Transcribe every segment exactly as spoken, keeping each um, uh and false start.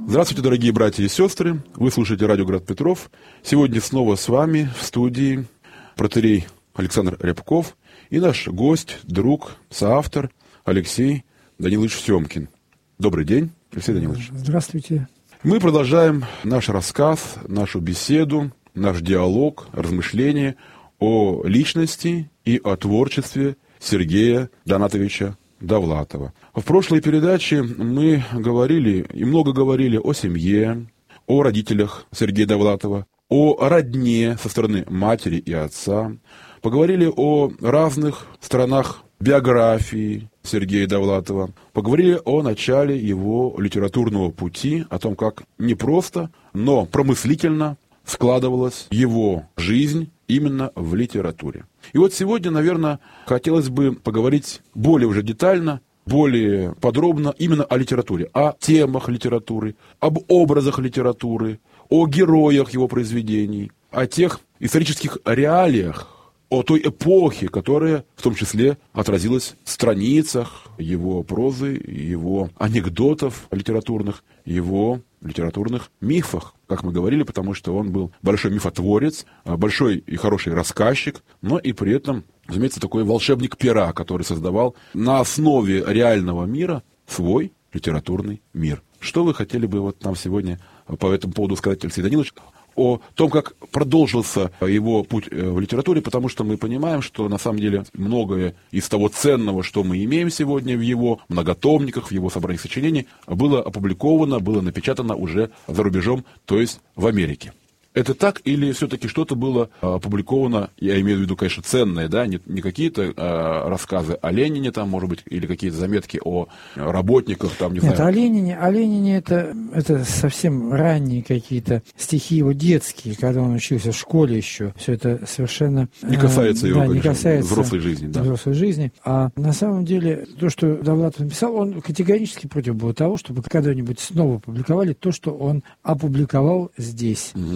Здравствуйте, дорогие братья и сестры. Вы слушаете радио «Град Петров». Сегодня снова с вами в студии протоиерей Александр Рябков и наш гость, друг, соавтор Алексей Данилович Семкин. Добрый день, Алексей Данилович. Здравствуйте. Мы продолжаем наш рассказ, нашу беседу, наш диалог, размышления о личности и о творчестве Сергея Донатовича Довлатова. В прошлой передаче мы говорили и много говорили о семье, о родителях Сергея Довлатова, о родне со стороны матери и отца. Поговорили о разных сторонах биографии Сергея Довлатова. Поговорили о начале его литературного пути, о том, как не просто, но промыслительно складывалась его жизнь именно в литературе. И вот сегодня, наверное, хотелось бы поговорить более уже детально, более подробно именно о литературе, о темах литературы, об образах литературы, о героях его произведений, о тех исторических реалиях, о той эпохе, которая в том числе отразилась в страницах его прозы, его анекдотов литературных, его литературных мифах, как мы говорили, потому что он был большой мифотворец, большой и хороший рассказчик, но и при этом, разумеется, такой волшебник пера, который создавал на основе реального мира свой литературный мир. Что вы хотели бы вот нам сегодня по этому поводу сказать, Алексей Данилович, о том, как продолжился его путь в литературе, потому что мы понимаем, что на самом деле многое из того ценного, что мы имеем сегодня в его многотомниках, в его собраниях сочинений, было опубликовано, было напечатано уже за рубежом, то есть в Америке. Это так или все-таки что-то было опубликовано, я имею в виду, конечно, ценное, да, не, не какие-то а, рассказы о Ленине, там, может быть, или какие-то заметки о работниках, там, не Нет, знаю. о Ленине, о Ленине это, это совсем ранние какие-то стихи его детские, когда он учился в школе еще. Все это совершенно... Не касается его, да, конечно, не касается взрослой жизни. Да. Взрослой жизни. А на самом деле, то, что Довлатов написал, он категорически против был того, чтобы когда-нибудь снова публиковали то, что он опубликовал здесь. Угу.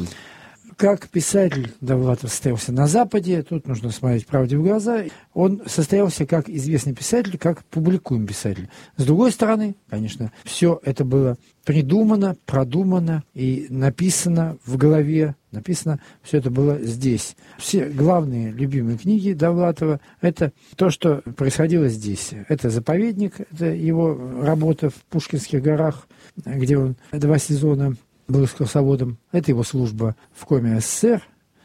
Как писатель Довлатов состоялся на Западе, тут нужно смотреть правде в глаза, он состоялся как известный писатель, как публикуемый писатель. С другой стороны, конечно, все это было придумано, продумано и написано в голове, написано, все это было здесь. Все главные любимые книги Довлатова – это то, что происходило здесь. Это «Заповедник», это его работа в Пушкинских горах, где он два сезона был экскурсоводом. Это его служба в Коме СССР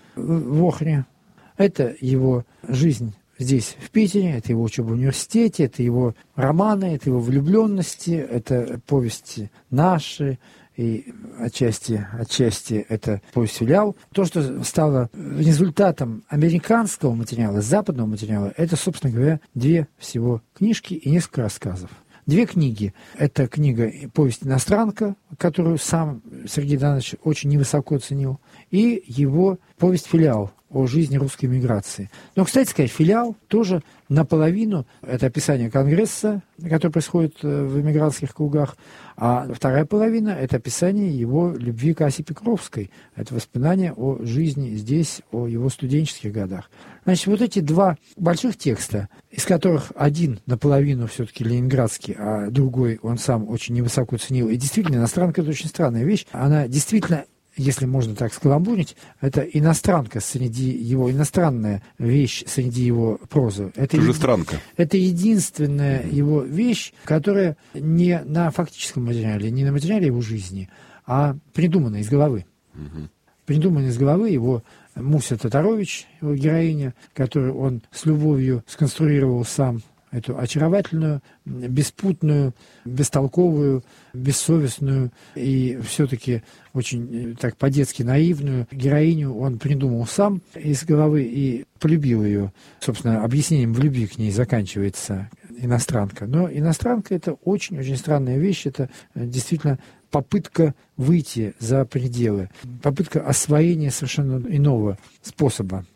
в Охре. Это его жизнь здесь, в Питере. Это его учеба в университете. Это его романы, это его влюбленности. Это повести наши. И отчасти, отчасти это повесть «Филиал». То, что стало результатом американского материала, западного материала, это, собственно говоря, две всего книжки и несколько рассказов. Две книги. Это книга «Повесть иностранка», которую сам Сергей Донатович очень невысоко ценил, и его повесть «Филиал» о жизни русской миграции. Но, кстати сказать, «Филиал» тоже наполовину это описание Конгресса, который происходит в эмигрантских кругах, а вторая половина – это описание его любви к Асе Петровской. Это воспоминания о жизни здесь, о его студенческих годах. Значит, вот эти два больших текста, из которых один наполовину все-таки ленинградский, а другой он сам очень невысоко ценил. И действительно, иностранка – это очень странная вещь. Она действительно, если можно так скаламбурить, это иностранка среди его, иностранная вещь среди его прозы. Это Чужестранка. Еди, это единственная mm-hmm. его вещь, которая не на фактическом материале, не на материале его жизни, а придумана из головы. Mm-hmm. Придумана из головы его Муся Татарович, его героиня, которую он с любовью сконструировал сам, эту очаровательную, беспутную, бестолковую, бессовестную и все-таки очень так по-детски наивную героиню он придумал сам из головы и полюбил ее. Собственно, объяснением в любви к ней заканчивается иностранка. Но иностранка – это очень-очень странная вещь, это действительно попытка выйти за пределы, попытка освоения совершенно иного способа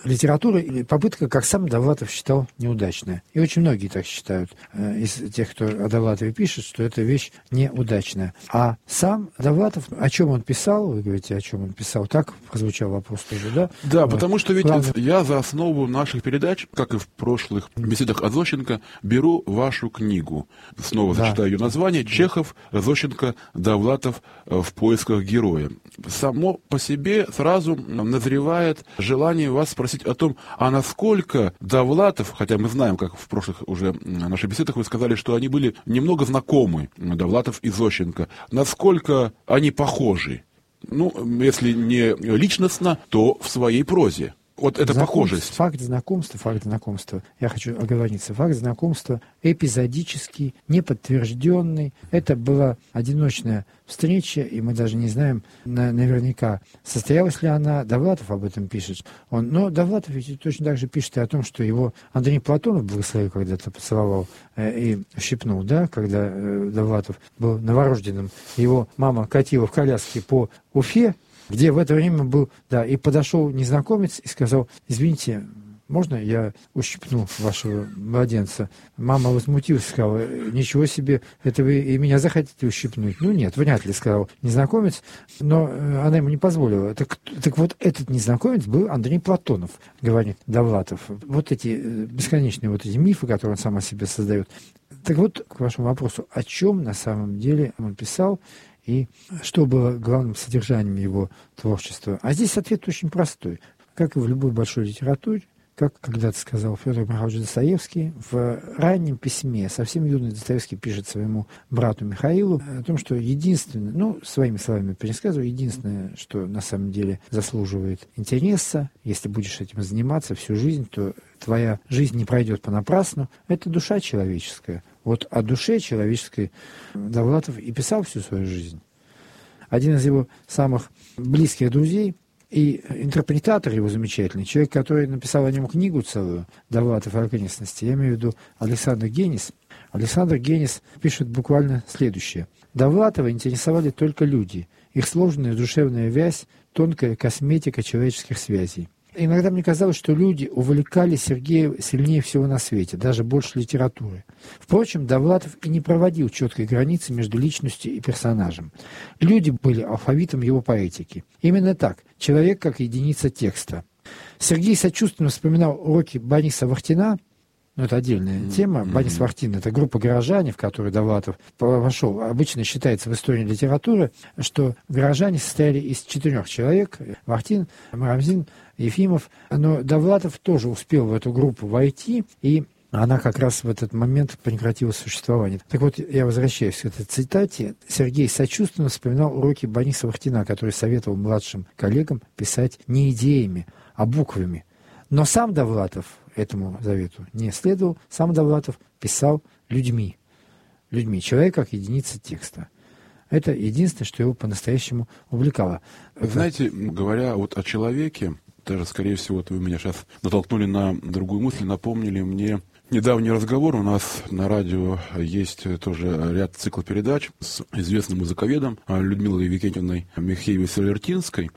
литература или попытка, как сам Довлатов считал, неудачная. И очень многие так считают э, из тех, кто о Довлатове пишет, что эта вещь неудачная. А сам Довлатов, о чем он писал, вы говорите, о чем он писал, так прозвучал вопрос тоже, да? Да, вот. Потому что ведь Главное... я за основу наших передач, как и в прошлых беседах о Зощенко, беру вашу книгу. Снова да. зачитаю ее название. Чехов, Зощенко, Довлатов в поисках героя. Само по себе сразу назревает желание вас спросить о том, а насколько Довлатов, хотя мы знаем, как в прошлых уже наших беседах вы сказали, что они были немного знакомы, Довлатов и Зощенко, насколько они похожи? Ну, если не личностно, то в своей прозе. Вот эта похожесть. Факт знакомства, факт знакомства, я хочу оговориться, факт знакомства эпизодический, неподтвержденный. Это была одиночная встреча, и мы даже не знаем на, наверняка, состоялась ли она. Довлатов об этом пишет. Он, но Довлатов ведь точно так же пишет и о том, что его Андрей Платонов благословил когда-то, поцеловал э, и щипнул, да, когда э, Довлатов был новорожденным. Его мама катила в коляске по Уфе, где в это время был, да, и подошел незнакомец и сказал: извините, можно я ущипну вашего младенца? Мама возмутилась, сказала: ничего себе, это вы и меня захотите ущипнуть? Ну нет, вряд ли, сказал незнакомец, но она ему не позволила. Так, так вот этот незнакомец был Андрей Платонов, говорит Довлатов. Вот эти бесконечные вот эти мифы, которые он сам о себе создает. Так вот, к вашему вопросу, о чем на самом деле он писал, и что было главным содержанием его творчества? А здесь ответ очень простой. Как и в любой большой литературе, как когда-то сказал Федор Михайлович Достоевский, в раннем письме, совсем юный Достоевский пишет своему брату Михаилу о том, что единственное, ну, своими словами пересказываю, единственное, что на самом деле заслуживает интереса, если будешь этим заниматься всю жизнь, то твоя жизнь не пройдет понапрасну, это душа человеческая. Вот о душе человеческой Довлатов и писал всю свою жизнь. Один из его самых близких друзей и интерпретатор его замечательный, человек, который написал о нем книгу целую, Довлатов и оконечности, я имею в виду Александр Генис. Александр Генис пишет буквально следующее. Довлатова интересовали только люди, их сложная душевная вязь, тонкая косметика человеческих связей. Иногда мне казалось, что люди увлекали Сергея сильнее всего на свете, даже больше литературы. Впрочем, Довлатов и не проводил четкой границы между личностью и персонажем. Люди были алфавитом его поэтики. Именно так, человек как единица текста. Сергей сочувственно вспоминал уроки Бориса Вахтина. Ну, это отдельная mm-hmm. тема. Борис Вахтин – это группа горожане, в которую Довлатов вошел. Обычно считается в истории литературы, что горожане состояли из четырех человек. Вахтин, Марамзин, Ефимов. Но Довлатов тоже успел в эту группу войти, и она как раз в этот момент прекратила существование. Так вот, я возвращаюсь к этой цитате. Сергей сочувственно вспоминал уроки Бориса Вахтина, который советовал младшим коллегам писать не идеями, а буквами. Но сам Довлатов этому завету не следовал. Сам Довлатов писал людьми. Людьми. Человек как единица текста. Это единственное, что его по-настоящему увлекало. Вы знаете, говоря вот о человеке, даже, скорее всего, вот вы меня сейчас натолкнули на другую мысль, напомнили мне недавний разговор. У нас на радио есть тоже ряд циклопередач с известным музыковедом Людмилой Викентьевной Михеевой-Солертинской.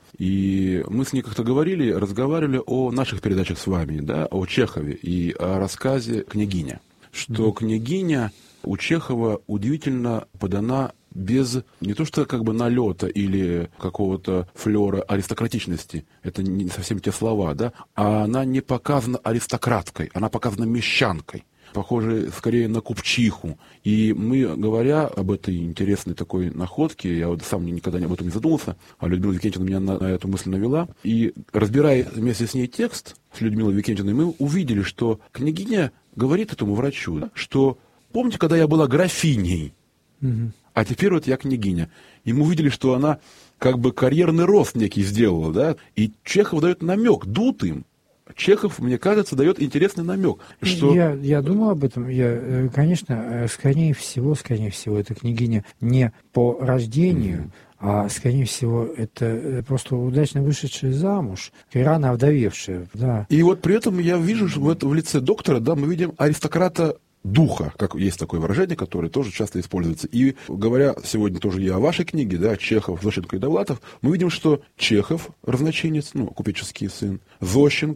И мы с ней как-то говорили, разговаривали о наших передачах с вами, да, о Чехове и о рассказе «Княгиня». Что «Княгиня» у Чехова удивительно подана без не то что как бы налета или какого-то флера аристократичности, это не совсем те слова, да, а она не показана аристократкой, она показана мещанкой, похоже скорее на купчиху. И мы, говоря об этой интересной такой находке, я вот сам никогда об этом не задумался, а Людмила Викентьевна меня на, на эту мысль навела, и разбирая вместе с ней текст с Людмилой Викентьевной, мы увидели, что княгиня говорит этому врачу, да, что помните, когда я была графиней, угу. А теперь вот я княгиня. И мы увидели, что она как бы карьерный рост некий сделала, да, и Чехов дает намек, дутым. Чехов, мне кажется, дает интересный намек, что... Я, я думал об этом. Я, конечно, скорее всего, скорее всего, эта княгиня не по рождению, mm-hmm. а, скорее всего, это просто удачно вышедшая замуж и рано овдовевшая, да. И вот при этом я вижу, что в, в лице доктора, да, мы видим аристократа духа, как есть такое выражение, которое тоже часто используется. И говоря сегодня тоже и о вашей книге, да, Чехов, Зощенко и Довлатов, мы видим, что Чехов, разночинец, ну, купеческий сын, Зощенко,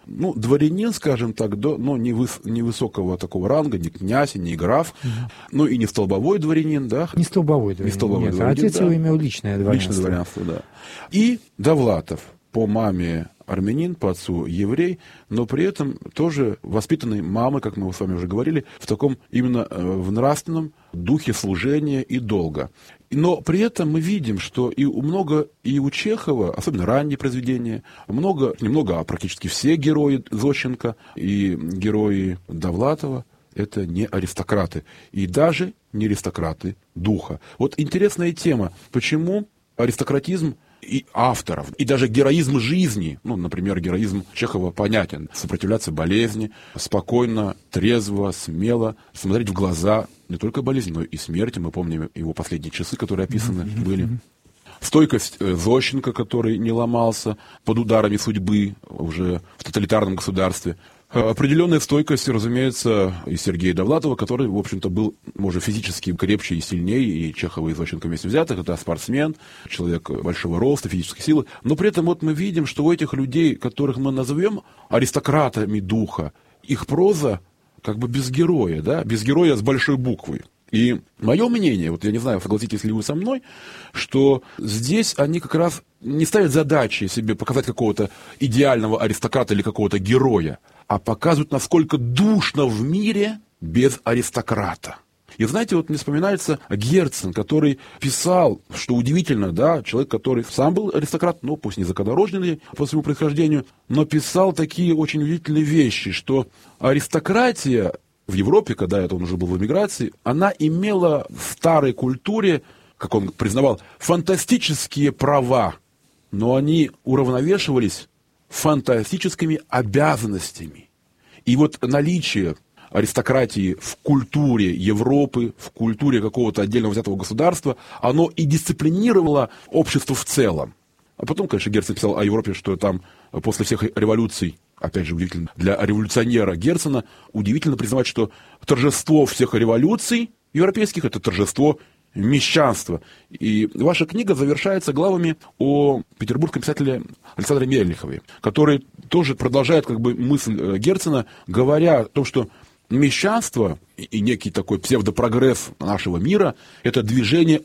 ну, дворянин, скажем так, до, ну, не, выс, не высокого такого ранга, не князь, не граф, угу. ну, и не столбовой дворянин, да. Не столбовой дворянин, не столбовой нет, дворянин, отец да. его имел личное дворянство. Личное дворянство, да. И Довлатов, по маме армянин, по отцу еврей, но при этом тоже воспитанный мамой, как мы с вами уже говорили, в таком именно в нравственном духе служения и долга. Но при этом мы видим, что и у много и у Чехова, особенно ранние произведения, много, немного, а практически все герои Зощенко и герои Довлатова — это не аристократы. И даже не аристократы духа. Вот интересная тема, почему аристократизм и авторов, и даже героизм жизни, ну, например, героизм Чехова понятен, сопротивляться болезни, спокойно, трезво, смело смотреть в глаза не только болезни, но и смерти. Мы помним его последние часы, которые описаны mm-hmm. были. Стойкость Зощенко, который не ломался под ударами судьбы уже в тоталитарном государстве. Определенная стойкость, разумеется, и Сергея Довлатова, который, в общем-то, был, может, физически крепче и сильнее, и Чехова, и Зощенко вместе взятых. Это спортсмен, человек большого роста, физической силы. Но при этом вот мы видим, что у этих людей, которых мы назовем аристократами духа, их проза как бы без героя, да, без героя с большой буквы. И мое мнение, вот я не знаю, согласитесь ли вы со мной, что здесь они как раз не ставят задачи себе показать какого-то идеального аристократа или какого-то героя, а показывают, насколько душно в мире без аристократа. И знаете, вот мне вспоминается Герцен, который писал, что удивительно, да, человек, который сам был аристократ, но пусть не законорожденный по своему происхождению, но писал такие очень удивительные вещи, что аристократия в Европе, когда это он уже был в эмиграции, она имела в старой культуре, как он признавал, фантастические права, но они уравновешивались фантастическими обязанностями. И вот наличие аристократии в культуре Европы, в культуре какого-то отдельного взятого государства, оно и дисциплинировало общество в целом. А потом, конечно, Герцен писал о Европе, что там после всех революций, опять же, удивительно, для революционера Герцена, удивительно признавать, что торжество всех революций европейских – это торжество мещанства. И ваша книга завершается главами о петербургском писателе Александре Мельнихове, который тоже продолжает как бы мысль Герцена, говоря о том, что мещанство и некий такой псевдопрогресс нашего мира – это движение